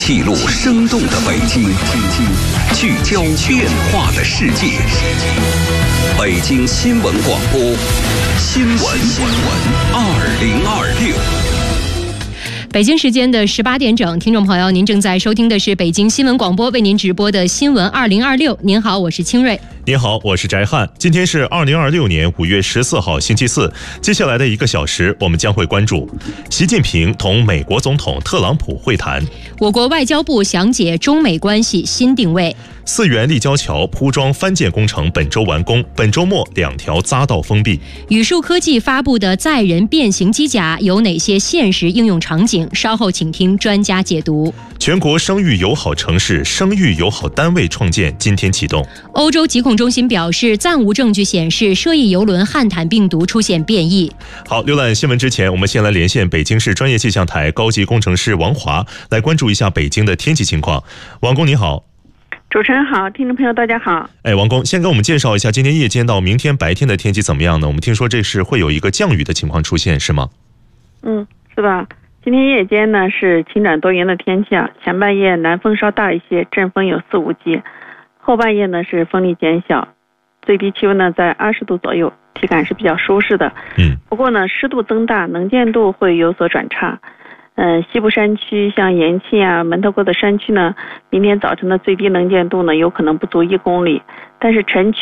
记录生动的北京，聚焦变化的世界。北京新闻广播，新闻2026。 北京时间的18点整，听众朋友，您正在收听的是北京新闻广播为您直播的新闻2026。您好，我是清瑞。 您好，我是翟汉。今天是2026年5月14号，星期四。接下来的1个小时，我们将会关注习近平同美国总统特朗普会谈， 我国外交部详解中美关系新定位。 4元立交桥铺装翻建工程本周完工，本周末2条匝道封闭。 宇树科技发布的载人变形机甲有哪些现实应用场景？稍后请听专家解读。 全国生育友好城市、生育友好单位创建今天启动。 欧洲疾控中心表示，暂无证据显示涉疫邮轮汉坦病毒出现变异。 好，浏览新闻之前，我们先来连线北京市专业气象台高级工程师王华，来关注一下北京的天气情况。王工你好。 主持人好，听众朋友大家好。 王工，先给我们介绍一下今天夜间到明天白天的天气怎么样呢？我们听说这是会有一个降雨的情况出现，是吗？ 是的。今天夜间呢是晴转多云的天气啊，前半夜南风稍大一些，阵风有4、5级，后半夜呢是风力减小，最低气温呢在20度左右，体感是比较舒适的。不过呢湿度增大，能见度会有所转差。西部山区像延庆啊、门头沟的山区呢，明天早晨的最低能见度呢有可能不足1公里，但是晨区